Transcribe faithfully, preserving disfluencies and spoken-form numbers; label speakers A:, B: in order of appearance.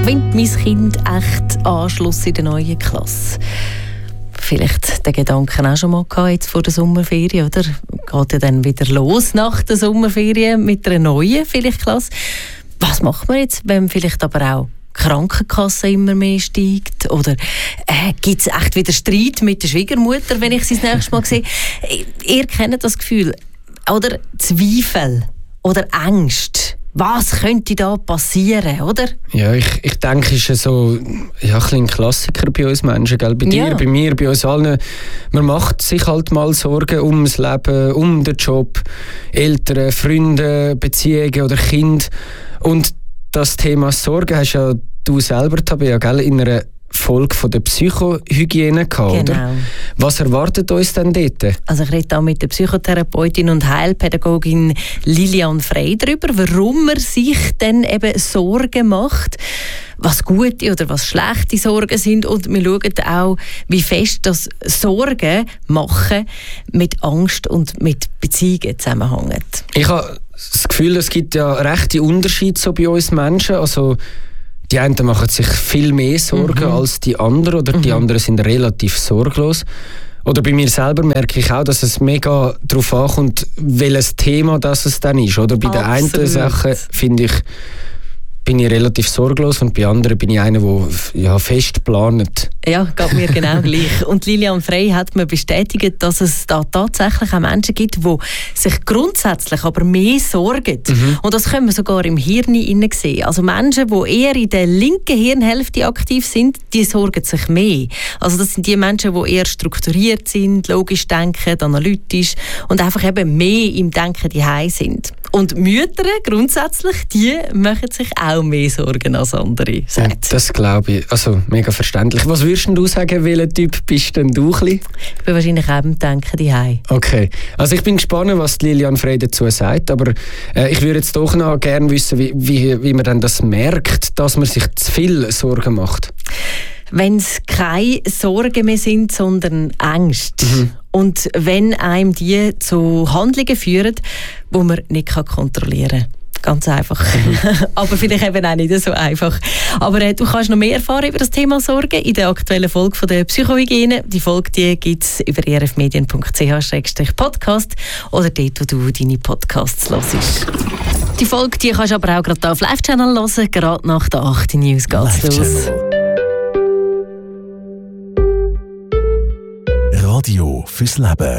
A: Gewinnt mein Kind echt Anschluss in der neuen Klasse? Vielleicht den Gedanken auch schon mal gehabt, jetzt vor der Sommerferien, oder? Geht ja dann wieder los nach der Sommerferien mit einer neuen vielleicht Klasse. Was macht man jetzt, wenn vielleicht aber auch die Krankenkasse immer mehr steigt? Oder äh, gibt es echt wieder Streit mit der Schwiegermutter, wenn ich sie das nächste Mal sehe? Ihr kennt das Gefühl. Oder Zweifel oder Ängste. Was könnte da passieren, oder?
B: Ja, ich, ich denke, es ist so ja, ein, ein Klassiker bei uns Menschen. Gell? Bei dir,
A: ja.
B: bei mir, bei uns allen. Man macht sich halt mal Sorgen um das Leben, um den Job, Eltern, Freunde, Beziehungen oder Kind. Und das Thema Sorgen hast ja du selber, Tabea, gell, in einer Folge von der Psychohygiene gehabt,
A: genau.
B: oder? Was erwartet uns denn dort?
A: Also ich rede auch mit der Psychotherapeutin und Heilpädagogin Lilian Frey darüber, warum man sich dann eben Sorgen macht, was gute oder was schlechte Sorgen sind, und wir schauen auch, wie fest das Sorgen machen mit Angst und mit Beziehungen zusammenhängt.
B: Ich habe das Gefühl, es gibt ja rechte Unterschiede so bei uns Menschen. Also die einen machen sich viel mehr Sorgen mhm. als die anderen, oder mhm. die anderen sind relativ sorglos. Oder bei mir selber merke ich auch, dass es mega darauf ankommt, welches Thema das es dann ist. Oder bei
A: Absolut.
B: den einen Sachen finde ich, bin ich relativ sorglos, und bei anderen bin ich einer, der ja, fest plant.
A: Ja, geht mir genau gleich. Und Lilian Frey hat mir bestätigt, dass es da tatsächlich auch Menschen gibt, die sich grundsätzlich aber mehr sorgen. Mhm. Und das können wir sogar im Hirn sehen. Also Menschen, die eher in der linken Hirnhälfte aktiv sind, die sorgen sich mehr. Also das sind die Menschen, die eher strukturiert sind, logisch denken, analytisch und einfach eben mehr im Denken daheim sind. Und Mütter grundsätzlich, die machen sich auch mehr Sorgen als andere.
B: Ja, das glaube ich. Also mega verständlich. Was würdest du sagen, welcher Typ bist denn du? Ich
A: bin wahrscheinlich auch im Denken daheim.
B: Okay. Also ich bin gespannt, was Lilian Frey dazu sagt. Aber äh, ich würde jetzt doch noch gerne wissen, wie, wie, wie man dann das merkt, dass man sich zu viel Sorgen macht.
A: Wenn es keine Sorgen mehr sind, sondern Ängste. Mhm. Und wenn einem die zu Handlungen führen, die man nicht kontrollieren kann. Ganz einfach. Mhm. Aber vielleicht eben auch nicht so einfach. Aber äh, du kannst noch mehr erfahren über das Thema Sorgen in der aktuellen Folge von der Psychohygiene. Die Folge die gibt es über e r f medien punkt c h slash podcast oder dort, wo du deine Podcasts hörst. Die Folge die kannst du aber auch gerade auf Live-Channel hören. Gerade nach der acht News geht's los.
C: Radio fürs Leben.